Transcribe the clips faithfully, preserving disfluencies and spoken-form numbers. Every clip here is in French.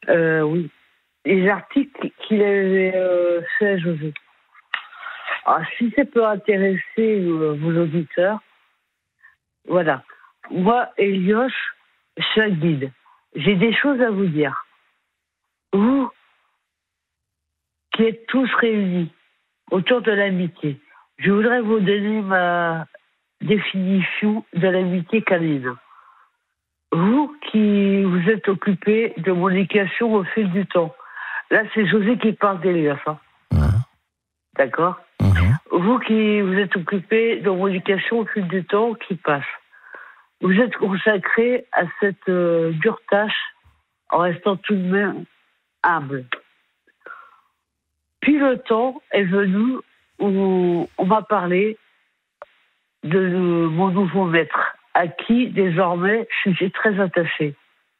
Euh, oui. Les articles qu'il avait euh, fait, José. Alors, si ça peut intéresser euh, vos auditeurs, voilà. Moi, Elios, je suis un guide. J'ai des choses à vous dire. Vous, qui êtes tous réunis autour de l'amitié, je voudrais vous donner ma définition de l'amitié canine. Vous qui vous êtes occupé de mon éducation au fil du temps. Là, c'est José qui parle d'Elias. Hein. Mmh. D'accord. Mmh. Vous qui vous êtes occupé de mon éducation au fil du temps qui passe. Vous êtes consacré à cette euh, dure tâche en restant tout de même humble. Puis le temps est venu où on m'a parlé de mon nouveau maître, à qui désormais je suis très attachée.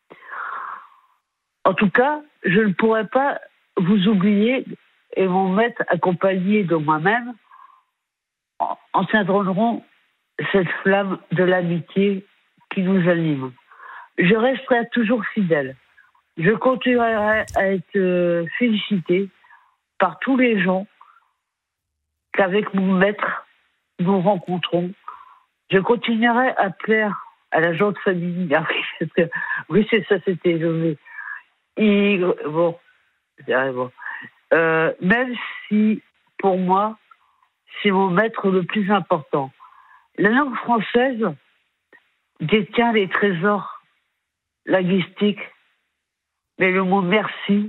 En tout cas, je ne pourrais pas vous oublier et mon maître accompagné de moi-même encadreront cette flamme de l'amitié qui nous anime. Je resterai toujours fidèle. Je continuerai à être euh, félicité par tous les gens qu'avec mon maître, nous rencontrons. Je continuerai à plaire à la gente famille. Ah oui, que, oui, c'est ça, c'était José. Et, bon, bon. Euh, même si, pour moi, c'est mon maître le plus important. La langue française détient les trésors linguistiques, mais le mot merci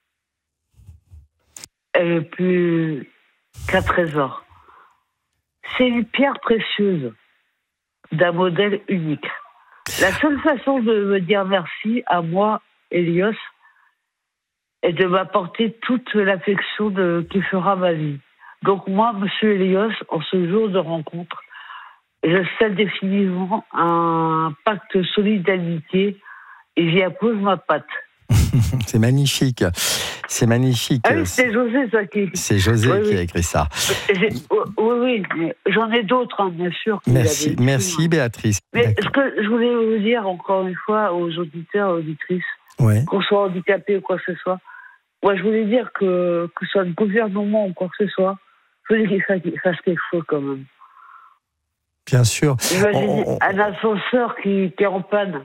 est le plus qu'un trésor. C'est une pierre précieuse d'un modèle unique. La seule façon de me dire merci à moi, Elios, est de m'apporter toute l'affection de, qui fera ma vie. Donc moi, monsieur Elios, en ce jour de rencontre, je scelle définitivement un pacte solide d'amitié et j'y appose ma patte. C'est magnifique. C'est magnifique. Ah oui, c'est José, ça qui... C'est José oui, qui oui. a écrit ça. J'ai... Oui, oui, j'en ai d'autres, hein, bien sûr. Merci, merci Béatrice. Mais D'accord. ce que je voulais vous dire, encore une fois, aux auditeurs et auditrices, ouais. qu'on soit handicapé ou quoi que ce soit, moi, je voulais dire que, que ce soit le gouvernement ou quoi que ce soit, je voulais qu'il fasse, qu'il fasse quelque chose quand même. Bien sûr. Imaginez on, on... un ascenseur qui, qui est en panne.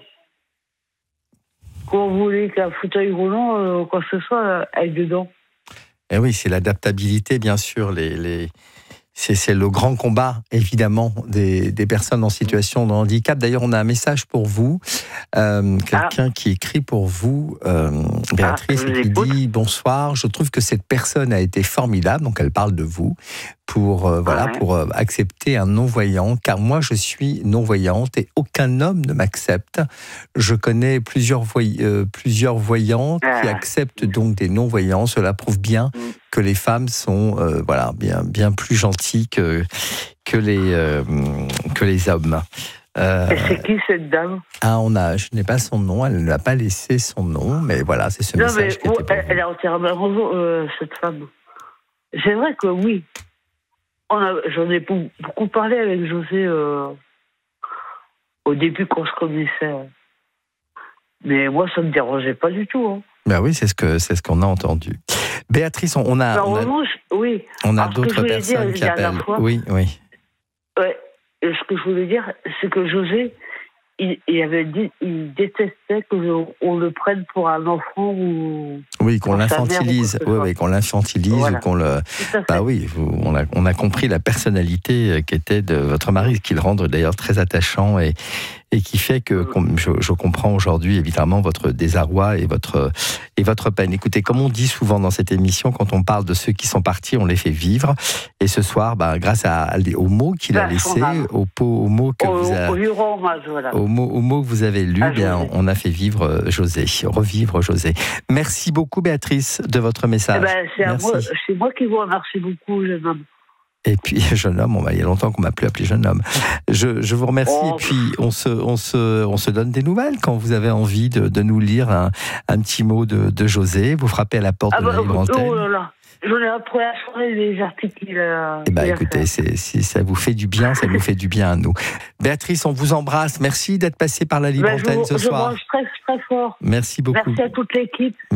Qu'on voulait qu'un fauteuil roulant, euh, quoi que ce soit, aille dedans. Eh oui, c'est l'adaptabilité, bien sûr. Les, les... C'est, c'est le grand combat, évidemment, des, des personnes en situation de handicap. D'ailleurs, on a un message pour vous. Euh, quelqu'un ah. qui écrit pour vous, euh, Béatrice, ah, et qui dit « Bonsoir, je trouve que cette personne a été formidable. » Donc, elle parle de vous. Pour, euh, voilà, ouais. pour euh, accepter un non-voyant, car moi je suis non-voyante et aucun homme ne m'accepte. Je connais plusieurs, voy- euh, plusieurs voyants ah. qui acceptent donc des non-voyants. Cela prouve bien mm. que les femmes sont euh, voilà, bien, bien plus gentilles que, que, les, euh, que les hommes. Euh, et c'est qui cette dame? Ah, on a, je n'ai pas son nom, elle ne l'a pas laissé son nom, mais voilà, c'est ce non, message mais, qui oh, était pour elle, elle a entièrement raison, euh, cette femme. C'est vrai que oui. On a, j'en ai beaucoup parlé avec José euh, au début quand je connaissais. Mais moi, ça ne me dérangeait pas du tout. Hein. Ben oui, c'est ce, que, c'est ce qu'on a entendu. Béatrice, on a, on a, revanche, oui. on a Alors, d'autres personnes qui appellent. Fois, oui, oui. Ouais, ce que je voulais dire, c'est que José, il, il avait dit, il détestait qu'on on le prenne pour un enfant ou. Oui, qu'on l'infantilise. Oui, oui, qu'on l'infantilise voilà. ou qu'on le. Bah oui, on a, on a compris la personnalité qu'était de votre mari, qui le rend d'ailleurs très attachant et, et qui fait que je, je comprends aujourd'hui évidemment votre désarroi et votre, et votre peine. Écoutez, comme on dit souvent dans cette émission, quand on parle de ceux qui sont partis, on les fait vivre. Et ce soir, bah, grâce à, aux mots qu'il a laissés, aux, aux mots que au, vous avez, au, voilà. aux, mots, aux mots que vous avez lus, bien, on a fait vivre José, revivre José. Merci beaucoup Béatrice de votre message. Eh ben, c'est, à moi, c'est moi qui vous remercie beaucoup, jeune homme. Et puis, jeune homme, il y a longtemps qu'on ne m'a plus appelé jeune homme. Je, je vous remercie. Oh. Et puis, on se, on, se, on se donne des nouvelles quand vous avez envie de, de nous lire un, un petit mot de, de José. Vous frappez à la porte ah de bah, la libre antenne. Oh là là. J'en ai après la soirée les articles qu'il a. Eh bien, écoutez, c'est, c'est, ça vous fait du bien, ça nous fait du bien à nous. Béatrice, on vous embrasse. Merci d'être passée par la libre ben, antenne vous, ce je soir. Je mange très, très fort. Merci beaucoup. Merci à toute l'équipe.